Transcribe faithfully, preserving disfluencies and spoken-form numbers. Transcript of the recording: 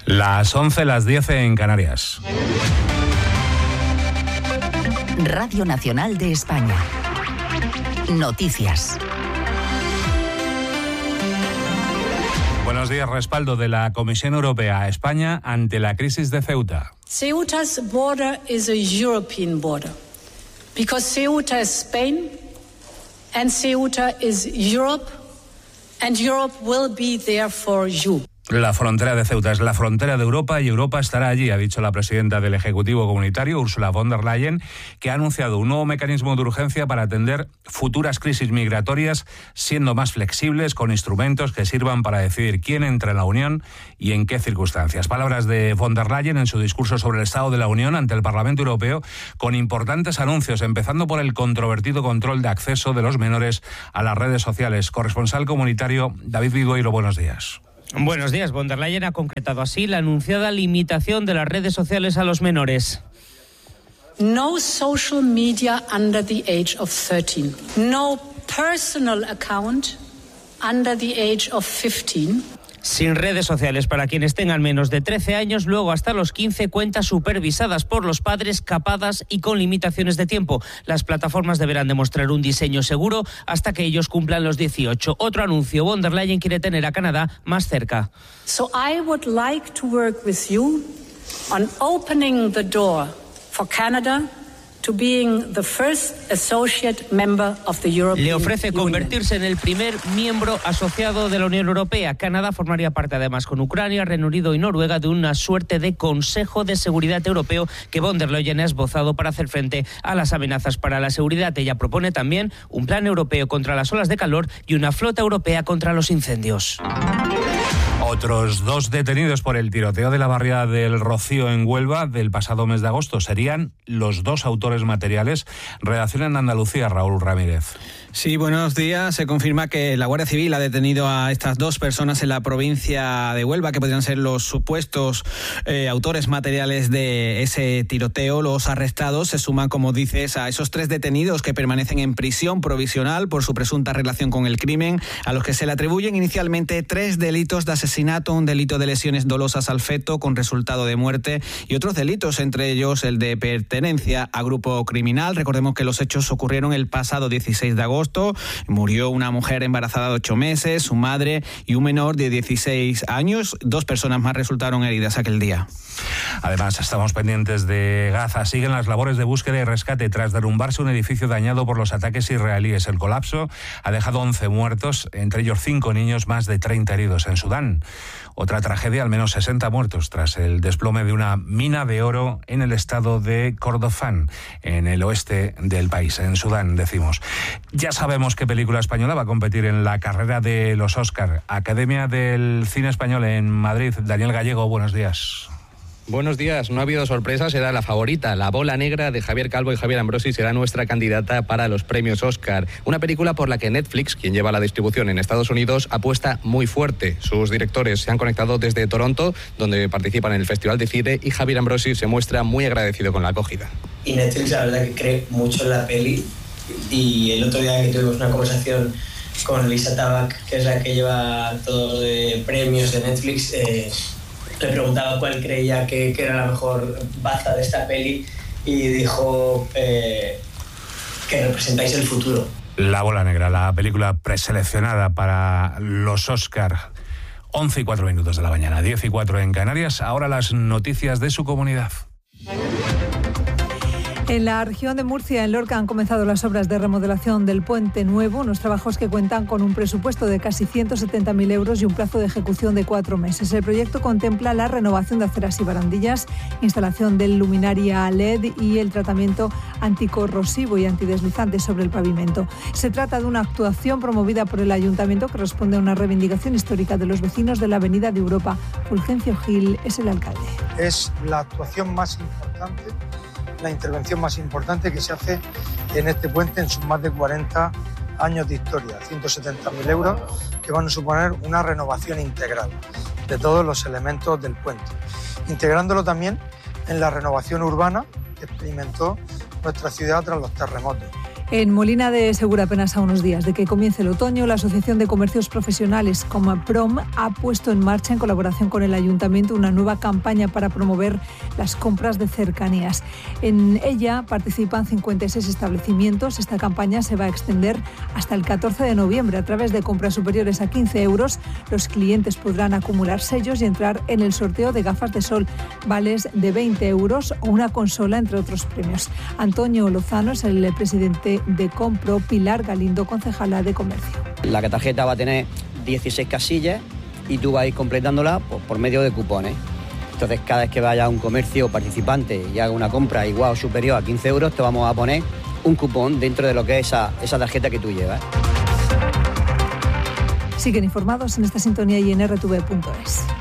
Las once, las diez en Canarias. Radio Nacional de España. Noticias. Buenos días. Respaldo de la Comisión Europea a España ante la crisis de Ceuta. Ceuta's border is a European border because Ceuta is Spain and Ceuta is Europe and Europe will be there for you. La frontera de Ceuta es la frontera de Europa y Europa estará allí, ha dicho la presidenta del Ejecutivo Comunitario, Ursula von der Leyen, que ha anunciado un nuevo mecanismo de urgencia para atender futuras crisis migratorias, siendo más flexibles, con instrumentos que sirvan para decidir quién entra en la Unión y en qué circunstancias. Palabras de von der Leyen en su discurso sobre el Estado de la Unión ante el Parlamento Europeo, con importantes anuncios, empezando por el controvertido control de acceso de los menores a las redes sociales. Corresponsal comunitario David Vigoiro, buenos días. Buenos días. Von der Leyen ha concretado así la anunciada limitación de las redes sociales a los menores. No social media under the age of thirteen. No personal account under the age of fifteen. Sin redes sociales para quienes tengan menos de trece años, luego hasta los quince, cuentas supervisadas por los padres, capadas y con limitaciones de tiempo. Las plataformas deberán demostrar un diseño seguro hasta que ellos cumplan los dieciocho. Otro anuncio, von der Leyen quiere tener a Canadá más cerca. So I would like to work with you on opening the door for Canada to being the first associate member of the European Le ofrece Union. convertirse en el primer miembro asociado de la Unión Europea. Canadá formaría parte además con Ucrania, Reino Unido y Noruega de una suerte de Consejo de Seguridad Europeo que von der Leyen ha esbozado para hacer frente a las amenazas para la seguridad. Ella propone también un plan europeo contra las olas de calor y una flota europea contra los incendios. Otros dos detenidos por el tiroteo de la barriada del Rocío en Huelva del pasado mes de agosto serían los dos autores materiales. Redacción en Andalucía, Raúl Ramírez. Sí, buenos días. Se confirma que la Guardia Civil ha detenido a estas dos personas en la provincia de Huelva, que podrían ser los supuestos eh, autores materiales de ese tiroteo. Los arrestados se suman, como dices, a esos tres detenidos que permanecen en prisión provisional por su presunta relación con el crimen, a los que se le atribuyen inicialmente tres delitos de asesinato, un delito de lesiones dolosas al feto con resultado de muerte y otros delitos, entre ellos el de pertenencia a grupo criminal. Recordemos que los hechos ocurrieron el pasado dieciséis de agosto. Murió una mujer embarazada de ocho meses, su madre y un menor de dieciséis años. Dos personas más resultaron heridas aquel día. Además, estamos pendientes de Gaza. Siguen las labores de búsqueda y rescate tras derrumbarse un edificio dañado por los ataques israelíes. El colapso ha dejado once muertos, entre ellos cinco niños, más de treinta heridos. En Sudán, otra tragedia, al menos sesenta muertos tras el desplome de una mina de oro en el estado de Kordofán, en el oeste del país, en Sudán, decimos. Ya sabemos qué película española va a competir en la carrera de los Oscar. Academia del Cine Español en Madrid. Daniel Gallego, buenos días. Buenos días. No ha habido sorpresa, será la favorita. La bola negra de Javier Calvo y Javier Ambrosi será nuestra candidata para los premios Oscar. Una película por la que Netflix, quien lleva la distribución en Estados Unidos, apuesta muy fuerte. Sus directores se han conectado desde Toronto, donde participan en el Festival de Cine, y Javier Ambrosi se muestra muy agradecido con la acogida. Y Netflix, la verdad, que cree mucho en la peli. Y el otro día que tuvimos una conversación con Lisa Tabak, que es la que lleva todo de premios de Netflix, eh, le preguntaba cuál creía que, que era la mejor baza de esta peli y dijo eh, que representáis el futuro. La bola negra, la película preseleccionada para los Oscar. once y cuatro minutos de la mañana, diez y cuatro en Canarias. Ahora las noticias de su comunidad. En la región de Murcia, en Lorca, han comenzado las obras de remodelación del Puente Nuevo, unos trabajos que cuentan con un presupuesto de casi ciento setenta mil euros y un plazo de ejecución de cuatro meses. El proyecto contempla la renovación de aceras y barandillas, instalación de luminaria L E D y el tratamiento anticorrosivo y antideslizante sobre el pavimento. Se trata de una actuación promovida por el Ayuntamiento que responde a una reivindicación histórica de los vecinos de la Avenida de Europa. Fulgencio Gil es el alcalde. Es la actuación más importante, la intervención más importante que se hace en este puente en sus más de cuarenta años de historia. ciento setenta mil euros que van a suponer una renovación integral de todos los elementos del puente, integrándolo también en la renovación urbana que experimentó nuestra ciudad tras los terremotos. En Molina de Segura, apenas a unos días de que comience el otoño, la Asociación de Comercios Profesionales como PROM ha puesto en marcha, en colaboración con el Ayuntamiento, una nueva campaña para promover las compras de cercanías. En ella participan cincuenta y seis establecimientos. Esta campaña se va a extender hasta el catorce de noviembre. A través de compras superiores a quince euros, los clientes podrán acumular sellos y entrar en el sorteo de gafas de sol, vales de veinte euros o una consola, entre otros premios. Antonio Lozano es el presidente de Compro, Pilar Galindo, concejala de Comercio. La tarjeta va a tener dieciséis casillas y tú vas a ir completándola pues, por medio de cupones. Entonces, cada vez que vaya a un comercio participante y haga una compra igual o superior a quince euros, te vamos a poner un cupón dentro de lo que es esa, esa tarjeta que tú llevas. Siguen informados en esta sintonía y en erre te ve punto es.